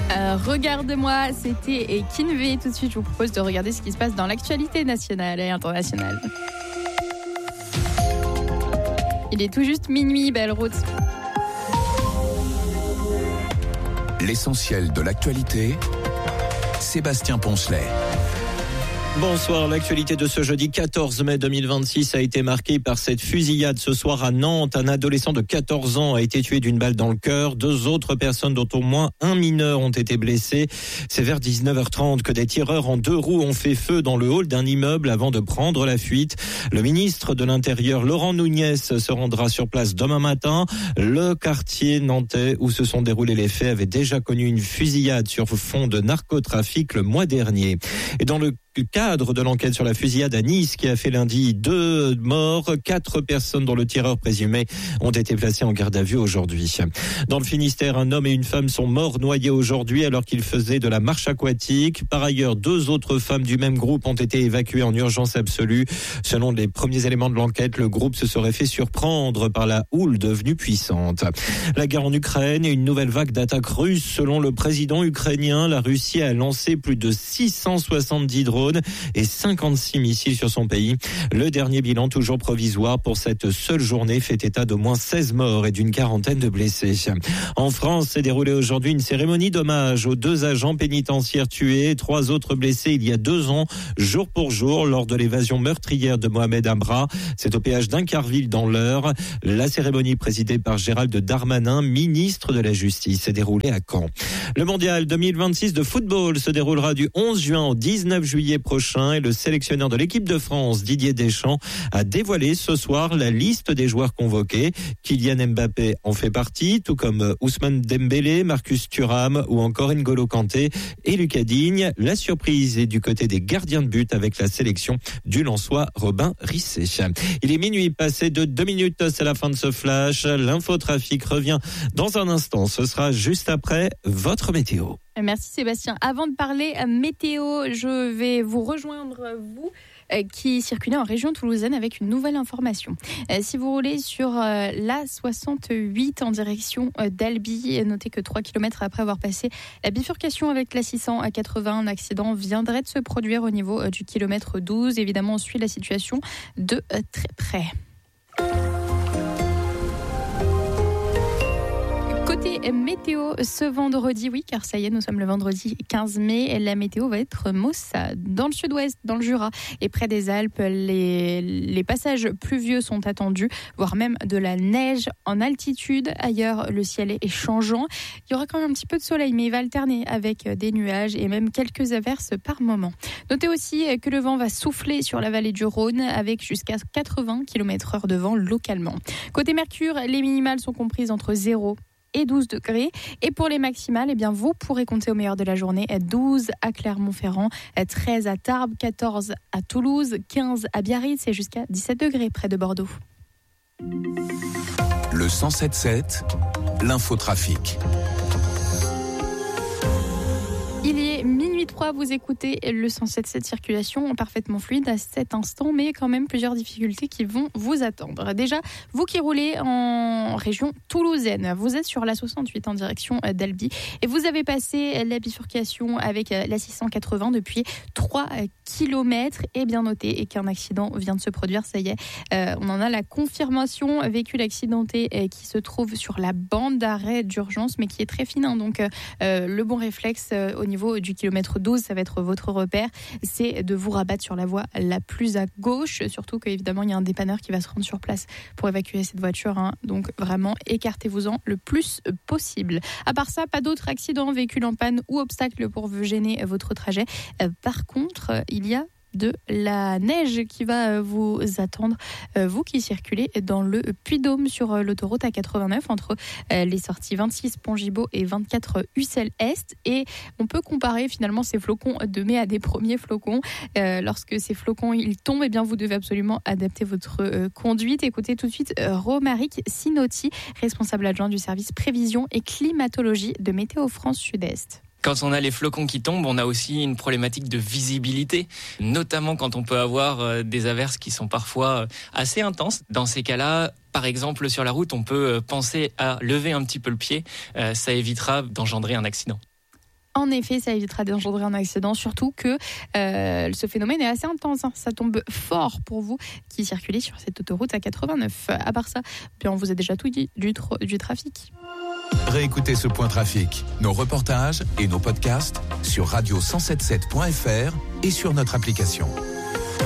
Regarde-moi, c'était Kinvey. Tout de suite, je vous propose de regarder ce qui se passe dans l'actualité nationale et internationale. Il est tout juste minuit, belle route. L'essentiel de l'actualité, Sébastien Poncelet. Bonsoir, l'actualité de ce jeudi 14 mai 2026 a été marquée par cette fusillade ce soir à Nantes. Un adolescent de 14 ans a été tué d'une balle dans le cœur. 2 autres personnes, dont au moins un mineur, ont été blessées. C'est vers 19h30 que des tireurs en 2 roues ont fait feu dans le hall d'un immeuble avant de prendre la fuite. Le ministre de l'Intérieur, Laurent Nunez, se rendra sur place demain matin. Le quartier nantais où se sont déroulés les faits avait déjà connu une fusillade sur fond de narcotrafic le mois dernier. Et dans le cadre de l'enquête sur la fusillade à Nice qui a fait lundi 2 morts, 4 personnes dont le tireur présumé ont été placées en garde à vue aujourd'hui. Dans le Finistère, un homme et une femme sont morts noyés aujourd'hui alors qu'ils faisaient de la marche aquatique. Par ailleurs, 2 autres femmes du même groupe ont été évacuées en urgence absolue. Selon les premiers éléments de l'enquête, le groupe se serait fait surprendre par la houle devenue puissante. La guerre en Ukraine et une nouvelle vague d'attaques russes. Selon le président ukrainien, la Russie a lancé plus de 670 drones et 56 missiles sur son pays. Le dernier bilan, toujours provisoire pour cette seule journée, fait état d'au moins 16 morts et d'une quarantaine de blessés. En France, s'est déroulée aujourd'hui une cérémonie d'hommage aux 2 agents pénitentiaires tués et 3 autres blessés il y a 2 ans, jour pour jour, lors de l'évasion meurtrière de Mohamed Amra. C'est au péage d'Incarville dans l'Eure. La cérémonie, présidée par Gérald Darmanin, ministre de la Justice, s'est déroulée à Caen. Le mondial 2026 de football se déroulera du 11 juin au 19 juillet prochain et le sélectionneur de l'équipe de France, Didier Deschamps, a dévoilé ce soir la liste des joueurs convoqués. Kylian Mbappé en fait partie, tout comme Ousmane Dembélé, Marcus Thuram ou encore N'Golo Kanté et Lucas Digne. La surprise est du côté des gardiens de but avec la sélection du Lensois Robin Risset. Il est minuit passé de 2 minutes, c'est la fin de ce flash. L'infotrafic revient dans un instant, ce sera juste après votre météo. Merci Sébastien. Avant de parler météo, je vais vous rejoindre, vous qui circulez en région toulousaine, avec une nouvelle information. Si vous roulez sur l'A68 en direction d'Albi, notez que 3 km après avoir passé la bifurcation avec la 680, un accident viendrait de se produire au niveau du kilomètre 12. Évidemment, on suit la situation de très près. Côté météo, ce vendredi, oui, car ça y est, nous sommes le vendredi 15 mai, et la météo va être maussade. Dans le sud-ouest, dans le Jura et près des Alpes, les passages pluvieux sont attendus, voire même de la neige en altitude. Ailleurs, le ciel est changeant. Il y aura quand même un petit peu de soleil, mais il va alterner avec des nuages et même quelques averses par moment. Notez aussi que le vent va souffler sur la vallée du Rhône avec jusqu'à 80 km/h de vent localement. Côté Mercure, les minimales sont comprises entre 0 et 12 degrés. Et pour les maximales, vous pourrez compter au meilleur de la journée 12 à Clermont-Ferrand, 13 à Tarbes, 14 à Toulouse, 15 à Biarritz et jusqu'à 17 degrés près de Bordeaux. Le 107.7, l'infotrafic. Il est minuit 3, vous écoutez le 107.7 circulation parfaitement fluide à cet instant, mais quand même plusieurs difficultés qui vont vous attendre. Déjà, vous qui roulez en région toulousaine, vous êtes sur la 68 en direction d'Albi et vous avez passé la bifurcation avec la 680 depuis 3 km et bien noté et qu'un accident vient de se produire, ça y est, on en a la confirmation, véhicule accidenté qui se trouve sur la bande d'arrêt d'urgence mais qui est très fine, donc le bon réflexe au niveau du kilomètre 12, ça va être votre repère, c'est de vous rabattre sur la voie la plus à gauche, surtout qu'évidemment il y a un dépanneur qui va se rendre sur place pour évacuer cette voiture, donc vraiment écartez-vous-en le plus possible. À part ça, pas d'autres accidents, véhicules en panne ou obstacles pour vous gêner votre trajet. Par contre, il y a de la neige qui va vous attendre, vous qui circulez dans le Puy-de-Dôme sur l'autoroute A89 entre les sorties 26 Pont-Gibaud et 24 Ussel-Est. Et on peut comparer finalement ces flocons de mai à des premiers flocons. Lorsque ces flocons ils tombent, vous devez absolument adapter votre conduite. Écoutez tout de suite Romaric Sinotti, responsable adjoint du service prévision et climatologie de Météo France Sud-Est. Quand on a les flocons qui tombent, on a aussi une problématique de visibilité, notamment quand on peut avoir des averses qui sont parfois assez intenses. Dans ces cas-là, par exemple, sur la route, on peut penser à lever un petit peu le pied. Ça évitera d'engendrer un accident. En effet, ça évitera d'engendrer un accident, surtout que ce phénomène est assez intense. Ça tombe fort pour vous qui circulez sur cette autoroute à 89. À part ça, bien, on vous a déjà tout dit du trafic. Réécoutez ce point trafic, nos reportages et nos podcasts sur radio177.fr et sur notre application.